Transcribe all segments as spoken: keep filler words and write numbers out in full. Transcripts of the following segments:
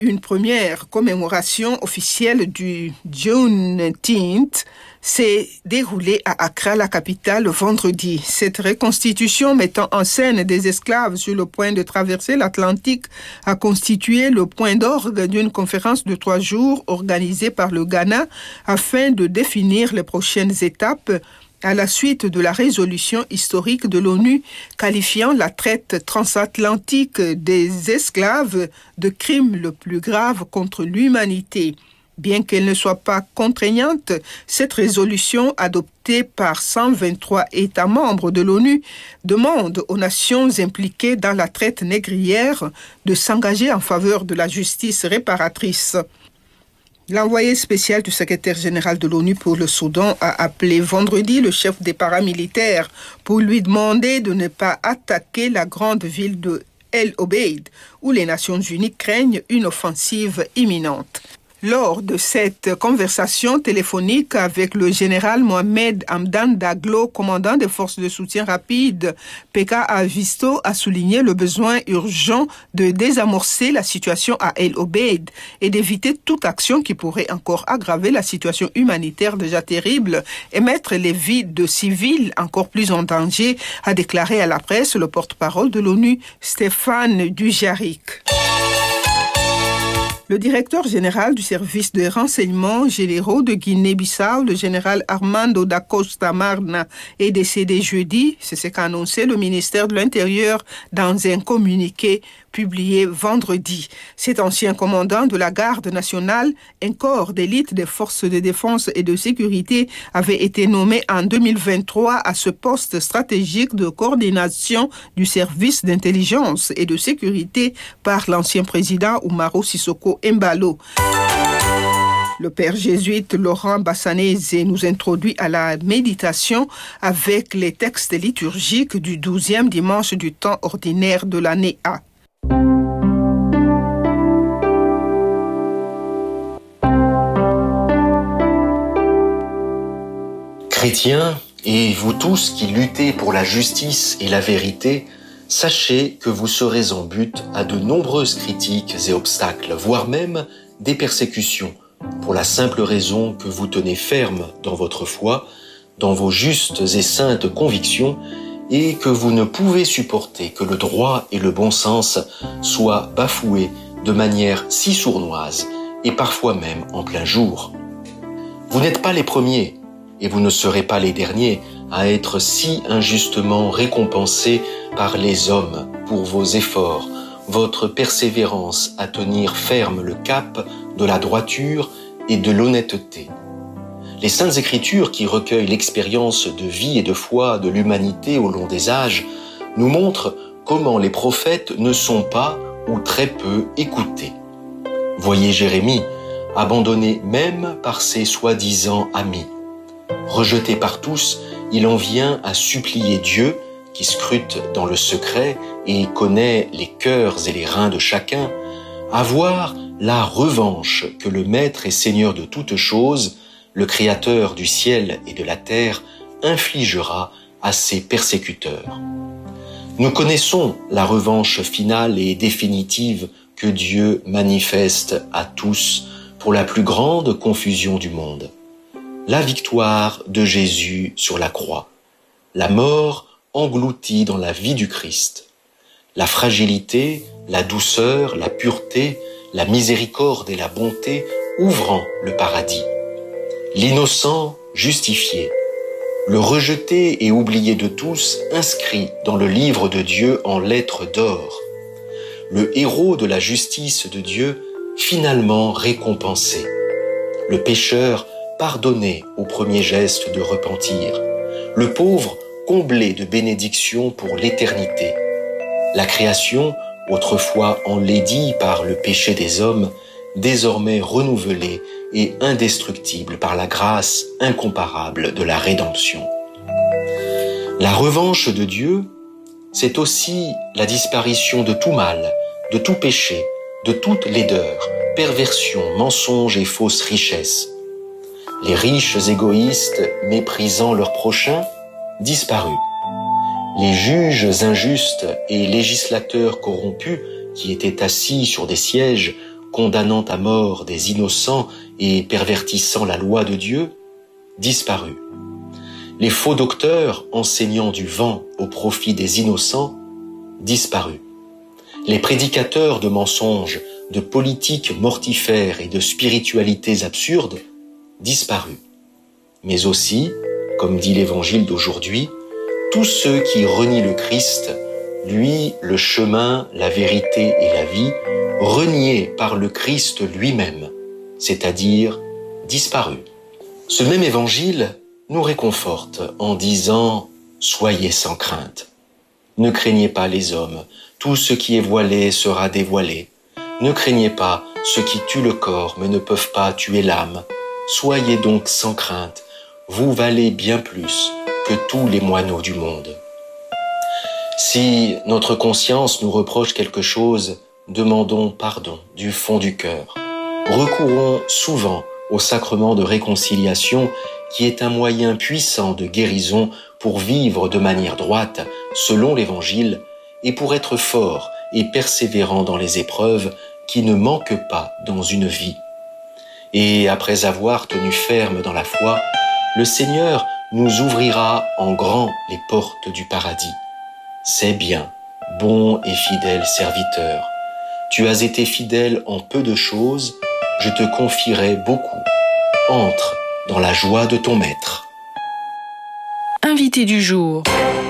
Une première commémoration officielle du Juneteenth s'est déroulée à Accra, la capitale, vendredi. Cette reconstitution mettant en scène des esclaves sur le point de traverser l'Atlantique a constitué le point d'orgue d'une conférence de trois jours organisée par le Ghana afin de définir les prochaines étapes à la suite de la résolution historique de l'ONU qualifiant la traite transatlantique des esclaves de crime le plus grave contre l'humanité. Bien qu'elle ne soit pas contraignante, cette résolution adoptée par cent vingt-trois États membres de l'ONU demande aux nations impliquées dans la traite négrière de s'engager en faveur de la justice réparatrice. L'envoyé spécial du secrétaire général de l'ONU pour le Soudan a appelé vendredi le chef des paramilitaires pour lui demander de ne pas attaquer la grande ville de El Obeid, où les Nations unies craignent une offensive imminente. Lors de cette conversation téléphonique avec le général Mohamed Hamdan Daglo, commandant des forces de soutien rapide, P K Avisto a souligné le besoin urgent de désamorcer la situation à El Obeid et d'éviter toute action qui pourrait encore aggraver la situation humanitaire déjà terrible et mettre les vies de civils encore plus en danger, a déclaré à la presse le porte-parole de l'ONU, Stéphane Dujarric. Le directeur général du service de renseignements généraux de Guinée-Bissau, le général Armando da Costa Marna, est décédé jeudi. C'est ce qu'a annoncé le ministère de l'Intérieur dans un communiqué publié vendredi. Cet ancien commandant de la garde nationale, un corps d'élite des forces de défense et de sécurité, avait été nommé en deux mille vingt-trois à ce poste stratégique de coordination du service d'intelligence et de sécurité par l'ancien président Umaro Sissoko Embalo. Le père jésuite Laurent Bassanese nous introduit à la méditation avec les textes liturgiques du douzième dimanche du temps ordinaire de l'année A. Chrétiens, et vous tous qui luttez pour la justice et la vérité, sachez que vous serez en but à de nombreuses critiques et obstacles, voire même des persécutions, pour la simple raison que vous tenez ferme dans votre foi, dans vos justes et saintes convictions, et que vous ne pouvez supporter que le droit et le bon sens soient bafoués de manière si sournoise, et parfois même en plein jour. Vous n'êtes pas les premiers, et vous ne serez pas les derniers à être si injustement récompensés par les hommes pour vos efforts, votre persévérance à tenir ferme le cap de la droiture et de l'honnêteté. Les Saintes Écritures, qui recueillent l'expérience de vie et de foi de l'humanité au long des âges, nous montrent comment les prophètes ne sont pas ou très peu écoutés. Voyez Jérémie, abandonné même par ses soi-disant amis. Rejeté par tous, il en vient à supplier Dieu, qui scrute dans le secret et connaît les cœurs et les reins de chacun, à voir la revanche que le Maître et Seigneur de toutes choses, le Créateur du ciel et de la terre, infligera à ses persécuteurs. Nous connaissons la revanche finale et définitive que Dieu manifeste à tous pour la plus grande confusion du monde. La victoire de Jésus sur la croix, la mort engloutie dans la vie du Christ, la fragilité, la douceur, la pureté, la miséricorde et la bonté ouvrant le paradis, l'innocent justifié, le rejeté et oublié de tous inscrit dans le livre de Dieu en lettres d'or, le héros de la justice de Dieu finalement récompensé, le pécheur pardonné au premier geste de repentir, le pauvre comblé de bénédictions pour l'éternité, la création, autrefois enlaidie par le péché des hommes, désormais renouvelée et indestructible par la grâce incomparable de la rédemption. La revanche de Dieu, c'est aussi la disparition de tout mal, de tout péché, de toute laideur, perversion, mensonge et fausse richesse. Les riches égoïstes, méprisant leur prochain, disparus. Les juges injustes et législateurs corrompus, qui étaient assis sur des sièges condamnant à mort des innocents et pervertissant la loi de Dieu, disparu. Les faux docteurs enseignant du vent au profit des innocents, disparu. Les prédicateurs de mensonges, de politiques mortifères et de spiritualités absurdes, disparu. Mais aussi, comme dit l'évangile d'aujourd'hui, tous ceux qui renient le Christ, lui, le chemin, la vérité et la vie, reniés par le Christ lui-même, c'est-à-dire disparu. Ce même évangile nous réconforte en disant « Soyez sans crainte. Ne craignez pas les hommes, tout ce qui est voilé sera dévoilé. Ne craignez pas ceux qui tuent le corps mais ne peuvent pas tuer l'âme. Soyez donc sans crainte, vous valez bien plus que tous les moineaux du monde. » Si notre conscience nous reproche quelque chose, demandons pardon du fond du cœur. Recourons souvent au sacrement de réconciliation qui est un moyen puissant de guérison pour vivre de manière droite selon l'Évangile et pour être fort et persévérant dans les épreuves qui ne manquent pas dans une vie. Et après avoir tenu ferme dans la foi, le Seigneur nous ouvrira en grand les portes du paradis. C'est bien, bon et fidèle serviteur. Tu as été fidèle en peu de choses, je te confierai beaucoup. Entre dans la joie de ton maître. Invité du jour.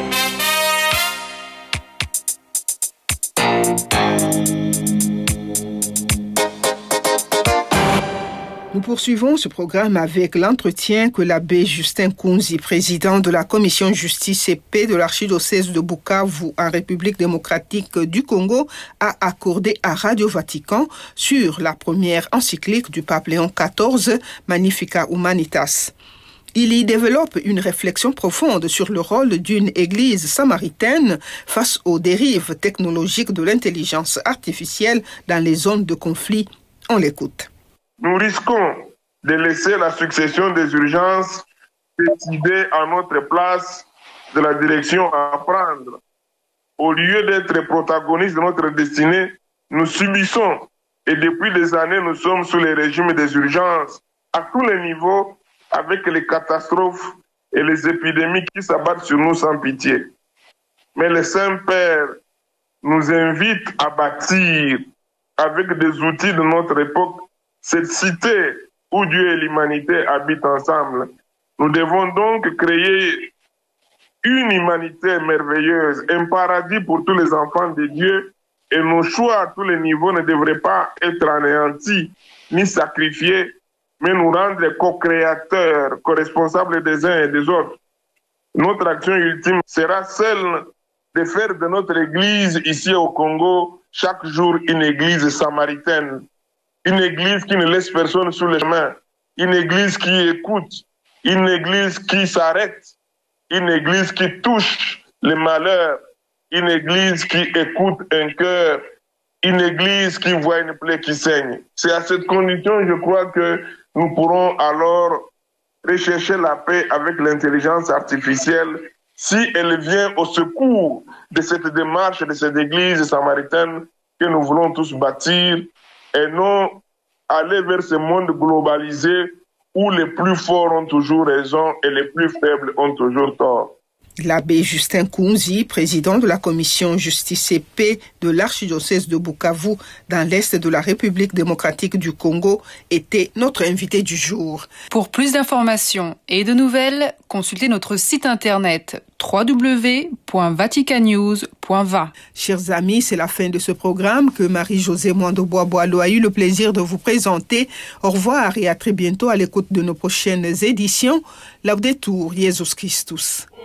Nous poursuivons ce programme avec l'entretien que l'abbé Justin Kunzi, président de la commission justice et paix de l'archidiocèse de Bukavu en République démocratique du Congo, a accordé à Radio Vatican sur la première encyclique du pape Léon quatorze, Magnificat Humanitas. Il y développe une réflexion profonde sur le rôle d'une église samaritaine face aux dérives technologiques de l'intelligence artificielle dans les zones de conflit. On l'écoute. Nous risquons de laisser la succession des urgences décider à notre place de la direction à prendre. Au lieu d'être protagonistes de notre destinée, nous subissons et depuis des années, nous sommes sous les régimes des urgences à tous les niveaux avec les catastrophes et les épidémies qui s'abattent sur nous sans pitié. Mais le Saint-Père nous invite à bâtir avec des outils de notre époque cette cité où Dieu et l'humanité habitent ensemble. Nous devons donc créer une humanité merveilleuse, un paradis pour tous les enfants de Dieu, et nos choix à tous les niveaux ne devraient pas être anéantis ni sacrifiés, mais nous rendre co-créateurs, co-responsables des uns et des autres. Notre action ultime sera celle de faire de notre Église ici au Congo chaque jour une Église samaritaine. Une église qui ne laisse personne sous les mains, une église qui écoute, une église qui s'arrête, une église qui touche les malheurs, une église qui écoute un cœur, une église qui voit une plaie qui saigne. C'est à cette condition, je crois, que nous pourrons alors rechercher la paix avec l'intelligence artificielle si elle vient au secours de cette démarche de cette église samaritaine que nous voulons tous bâtir, et non aller vers ce monde globalisé où les plus forts ont toujours raison et les plus faibles ont toujours tort. L'abbé Justin Kunzi, président de la commission justice et paix de l'archidiocèse de Bukavu dans l'est de la République démocratique du Congo, était notre invité du jour. Pour plus d'informations et de nouvelles, consultez notre site internet w w w point vatican news point v a. Chers amis, c'est la fin de ce programme que Marie-Josée Mwando-Bois-Boileau a eu le plaisir de vous présenter. Au revoir et à très bientôt à l'écoute de nos prochaines éditions. Laudetur Jesus Christus.